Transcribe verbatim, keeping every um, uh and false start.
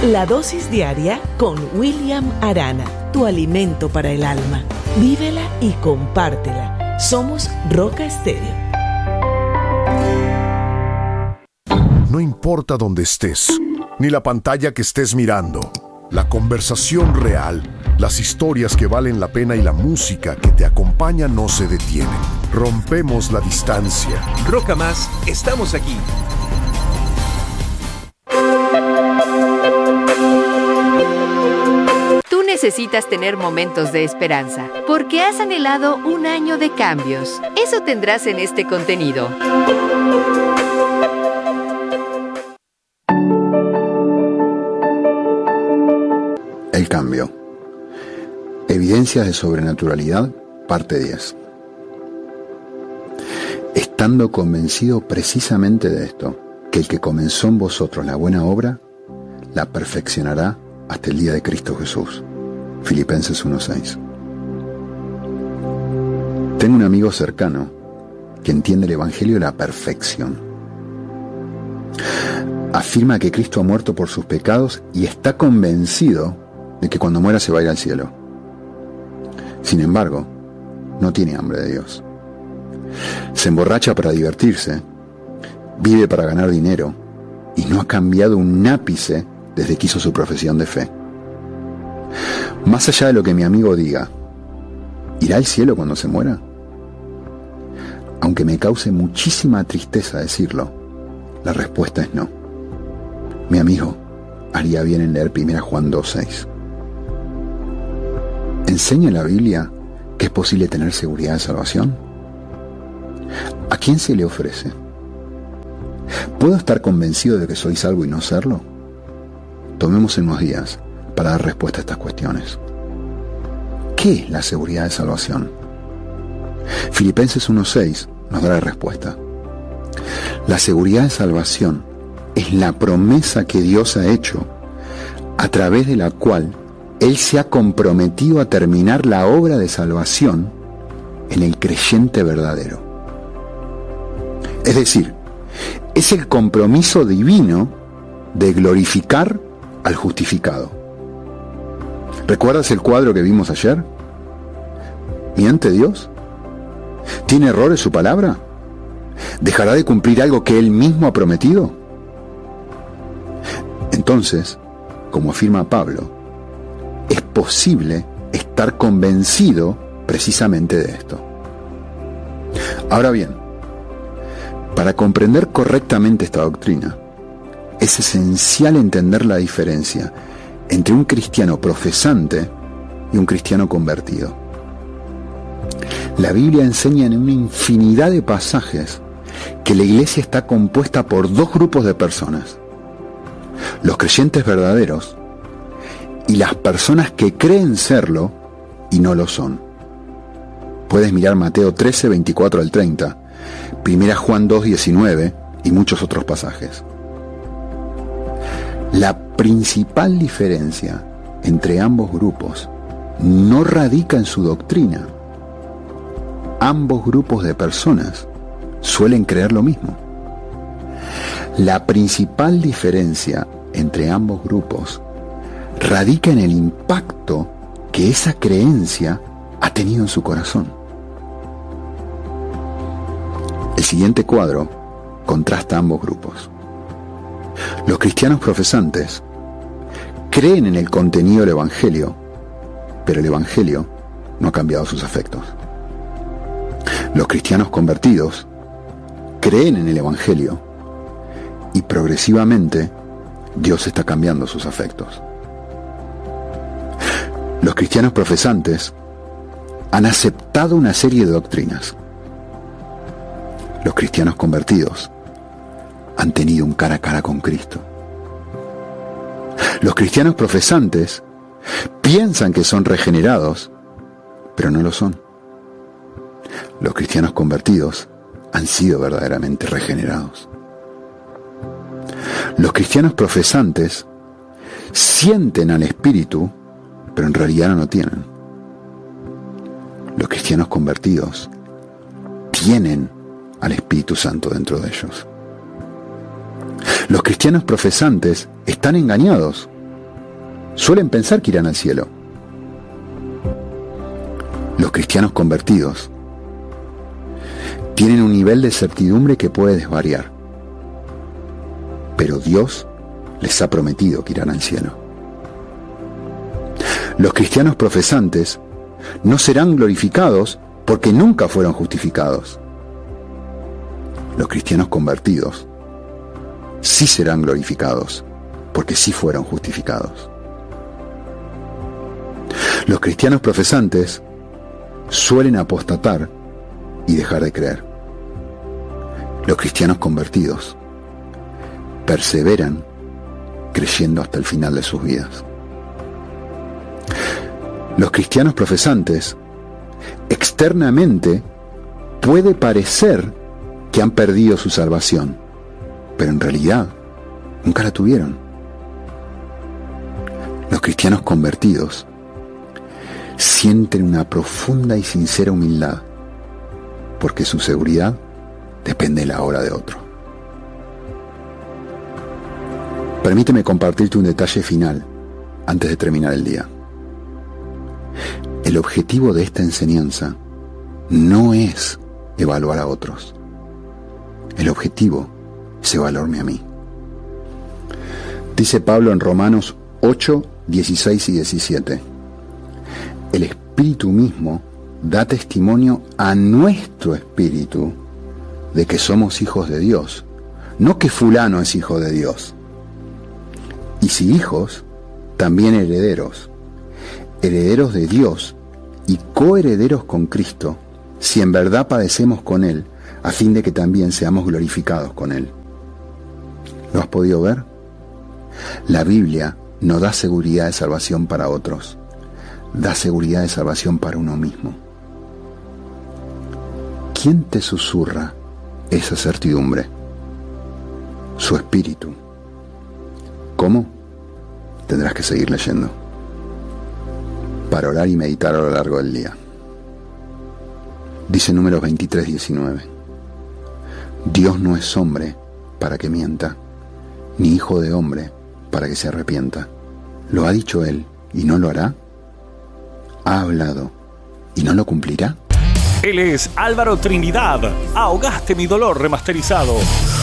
La dosis diaria con William Arana, tu alimento para el alma. Vívela y compártela. Somos Roca Estéreo. No importa dónde estés, ni la pantalla que estés mirando, la conversación real, las historias que valen la pena y la música que te acompaña no se detienen. Rompemos la distancia. Roca Más, estamos aquí. Tú necesitas tener momentos de esperanza, porque has anhelado un año de cambios. Eso tendrás en este contenido. El cambio. Evidencias de sobrenaturalidad, parte diez. Estando convencido precisamente de esto, que el que comenzó en vosotros la buena obra, la perfeccionará hasta el día de Cristo Jesús. Filipenses uno seis. Tengo un amigo cercano que entiende el Evangelio a la perfección. Afirma que Cristo ha muerto por sus pecados y está convencido de que cuando muera se va a ir al cielo. Sin embargo, no tiene hambre de Dios. Se emborracha para divertirse, vive para ganar dinero y no ha cambiado un ápice desde que hizo su profesión de fe. Más allá de lo que mi amigo diga, ¿irá al cielo cuando se muera? Aunque me cause muchísima tristeza decirlo, la respuesta es no. Mi amigo haría bien en leer primera Juan dos seis. ¿Enseña la Biblia que es posible tener seguridad de salvación? ¿A quién se le ofrece? ¿Puedo estar convencido de que soy salvo y no serlo? Tomemos unos días para dar respuesta a estas cuestiones. ¿Qué es la seguridad de salvación? Filipenses uno seis nos da la respuesta. La seguridad de salvación es la promesa que Dios ha hecho, a través de la cual Él se ha comprometido a terminar la obra de salvación en el creyente verdadero. Es decir, es el compromiso divino de glorificar al justificado. ¿Recuerdas el cuadro que vimos ayer? ¿Miente Dios? ¿Tiene errores su palabra? ¿Dejará de cumplir algo que Él mismo ha prometido? Entonces, como afirma Pablo, es posible estar convencido precisamente de esto. Ahora bien, para comprender correctamente esta doctrina, es esencial entender la diferencia entre un cristiano profesante y un cristiano convertido. La Biblia enseña en una infinidad de pasajes que la iglesia está compuesta por dos grupos de personas: los creyentes verdaderos y las personas que creen serlo y no lo son. Puedes mirar Mateo trece, veinticuatro al treinta, primera Juan dos, diecinueve y muchos otros pasajes. La principal diferencia entre ambos grupos no radica en su doctrina. Ambos grupos de personas suelen creer lo mismo. La principal diferencia entre ambos grupos radica en el impacto que esa creencia ha tenido en su corazón. El siguiente cuadro contrasta ambos grupos. Los cristianos profesantes creen en el contenido del Evangelio, pero el Evangelio no ha cambiado sus afectos. Los cristianos convertidos creen en el Evangelio y progresivamente Dios está cambiando sus afectos. Los cristianos profesantes han aceptado una serie de doctrinas. Los cristianos convertidos han tenido un cara a cara con Cristo. Los cristianos profesantes piensan que son regenerados, pero no lo son. Los cristianos convertidos han sido verdaderamente regenerados. Los cristianos profesantes sienten al Espíritu, pero en realidad no lo tienen. Los cristianos convertidos tienen al Espíritu Santo dentro de ellos. Los cristianos profesantes están engañados, suelen pensar que irán al cielo. Los cristianos convertidos tienen un nivel de certidumbre que puede desvariar, pero Dios les ha prometido que irán al cielo. Los cristianos profesantes no serán glorificados porque nunca fueron justificados. Los cristianos convertidos sí serán glorificados porque sí fueron justificados. Los cristianos profesantes suelen apostatar y dejar de creer. Los cristianos convertidos perseveran creyendo hasta el final de sus vidas. Los cristianos profesantes externamente puede parecer que han perdido su salvación, pero en realidad nunca la tuvieron. Los cristianos convertidos sienten una profunda y sincera humildad, porque su seguridad depende de la obra de otro. Permíteme compartirte un detalle final antes de terminar el día. El objetivo de esta enseñanza no es evaluar a otros. El objetivo es evaluarme a mí. Dice Pablo en Romanos ocho, dieciséis y diecisiete. El Espíritu mismo da testimonio a nuestro espíritu de que somos hijos de Dios, no que fulano es hijo de Dios. Y si hijos, también herederos, herederos de Dios y coherederos con Cristo, si en verdad padecemos con Él, a fin de que también seamos glorificados con Él. ¿Lo has podido ver? La Biblia no da seguridad de salvación para otros, da seguridad de salvación para uno mismo. ¿Quién te susurra esa certidumbre? Su espíritu. ¿Cómo? Tendrás que seguir leyendo para orar y meditar a lo largo del día. Dice Números veintitrés, diecinueve. Dios no es hombre para que mienta, ni hijo de hombre para que se arrepienta. ¿Lo ha dicho Él y no lo hará? ¿Ha hablado y no lo cumplirá? Él es Álvaro Trinidad. Ahogaste mi dolor remasterizado.